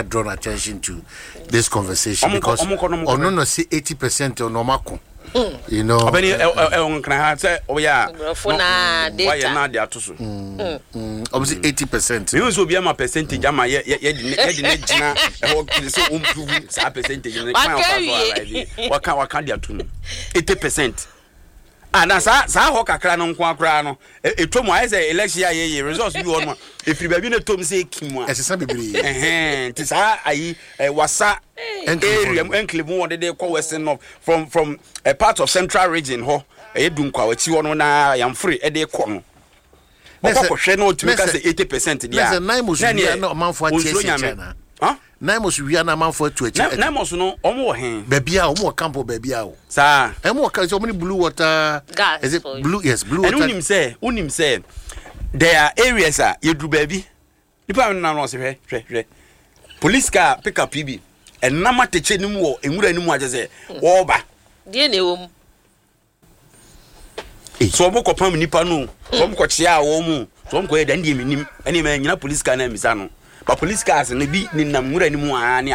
had drawn attention to this conversation because on no say 80% on Omako. You know, can I say, oh yeah, why not there to obviously 80%. You will be a percentage. I'm a what can you do? 80%. And as I hook a clan on Quacrano, a Tomo as a election results you on. If you have been a Tom say Kimwa, as a Sabi, tis I was area and Cleveland, they call Western from a part of Central Region, ho, a Dunqua, which you want I am free at the corner. That's a channel to make us 80%. There's a Naimus, no amount for China. Huh? Namos we are man for to Namos no omo hen baby a omo campo baby a sir e mo ka so many blue water gas is it blue yes blue water and unim say there are areas you do baby nipa na no se hwe police car pick up PB and na mateche nim wo enwura nim aje say wo ba de na ewom so mo kopam nipa no so mo ko chia wo mu so mo ko e dan de minim ene ma nyina police car na misa no. But police cars and be in Namura anymore.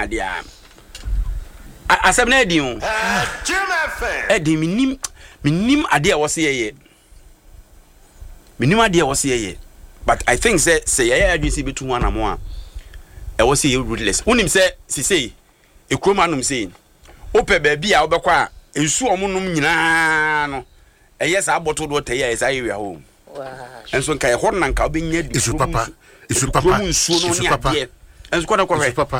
I said, Eddie, minim idea was here. Minim idea was here. But I think say I didn't see between one and more. I was here ruthless. Unim say, a chromanum saying, Ope baby, I'll be quiet, and so no. Yes, I bottled water as I were home. And so can I hold and I'll be near this papa. It's papa. It's papa. And squad correct papa.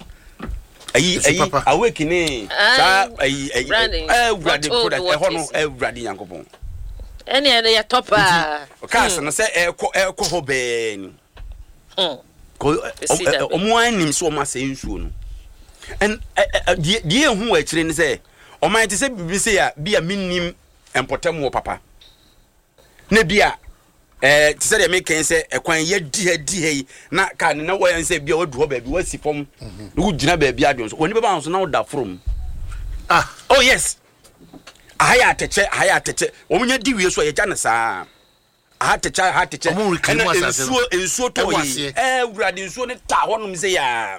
Awakening. Branding Yankopon. Any other topper. Carson, I say, Echo Ben. Omoanim so much saying soon. And dear who actually say, O might say, be a minim and potamo papa. Nebia. To say they make say a quan ye di na can na way and say be odu baby we si form who gina baby adon oni be bounce now da from oh yes haya teche omunya di we so ye ja na sa aha teche ensuo to ye urade ensuo ne ta honum say ya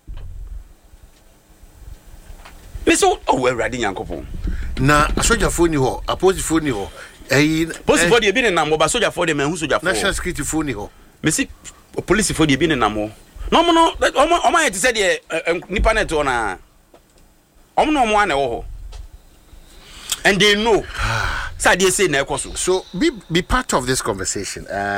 so urade yankopon na soja phone ho opposite phone ho police for the be na mo ba soldier for the man who soldier for national security phone ho me see police for the be na mo no o ma say the nipa net na o mo na wo ho and they know say they say na ekoso so be part of this conversation